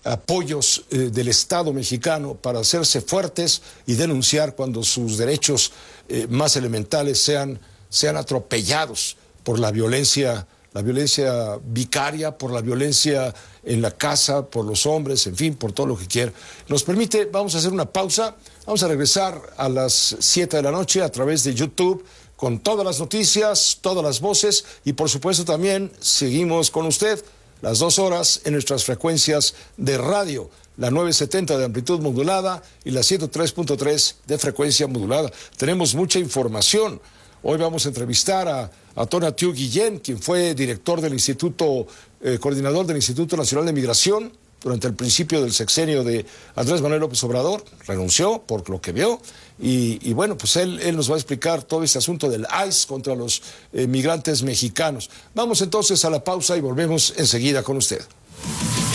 apoyos del Estado mexicano para hacerse fuertes y denunciar cuando sus derechos más elementales sean atropellados por la violencia vicaria, por la violencia en la casa, por los hombres, en fin, por todo lo que quiera. Nos permite, vamos a hacer una pausa, vamos a regresar a las 7 de la noche a través de YouTube con todas las noticias, todas las voces y por supuesto también seguimos con usted las 2 horas en nuestras frecuencias de radio, la 970 de amplitud modulada y la 103.3 de frecuencia modulada. Tenemos mucha información. Hoy vamos a entrevistar a Tonatiuh Guillén, quien fue director del coordinador del Instituto Nacional de Migración durante el principio del sexenio de Andrés Manuel López Obrador. Renunció por lo que vio y bueno, pues él nos va a explicar todo este asunto del ICE contra los migrantes mexicanos. Vamos entonces a la pausa y volvemos enseguida con usted.